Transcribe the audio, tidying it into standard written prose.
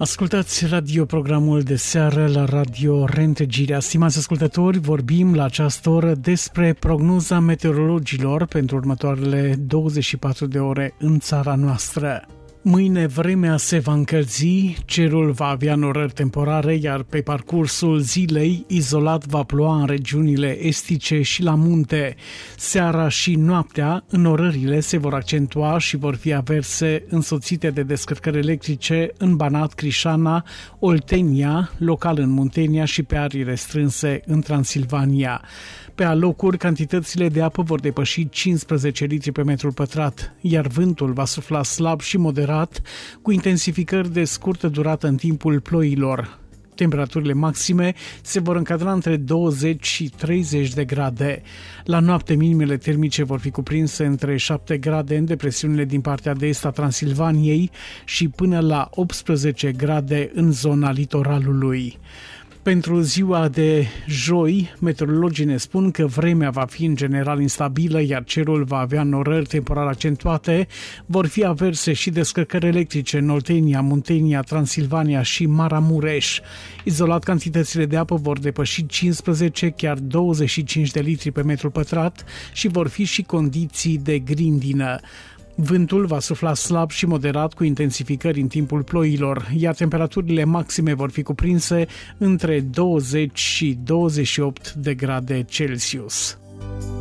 Ascultați radioprogramul de seară la Radio Reîntregirea. Stimați ascultători, vorbim la această oră despre prognoza meteorologilor pentru următoarele 24 de ore în țara noastră. Mâine vremea se va încălzi, cerul va avea norări temporare, iar pe parcursul zilei izolat va ploua în regiunile estice și la munte. Seara și noaptea, înnorările se vor accentua și vor fi averse însoțite de descărcări electrice în Banat, Crișana, Oltenia, local în Muntenia și pe arii restrânse în Transilvania. Pe alocuri, cantitățile de apă vor depăși 15 litri pe metru pătrat, iar vântul va sufla slab și moderat, cu intensificări de scurtă durată în timpul ploilor. Temperaturile maxime se vor încadra între 20 și 30 de grade. La noapte, minimele termice vor fi cuprinse între 7 grade în depresiunile din partea de est a Transilvaniei și până la 18 grade în zona litoralului. Pentru ziua de joi, meteorologii ne spun că vremea va fi în general instabilă, iar cerul va avea norări temporar accentuate, vor fi averse și descărcări electrice în Oltenia, Muntenia, Transilvania și Maramureș. Izolat, cantitățile de apă vor depăși 15, chiar 25 de litri pe metru pătrat și vor fi și condiții de grindină. Vântul va sufla slab și moderat cu intensificări în timpul ploilor, iar temperaturile maxime vor fi cuprinse între 20 și 28 de grade Celsius.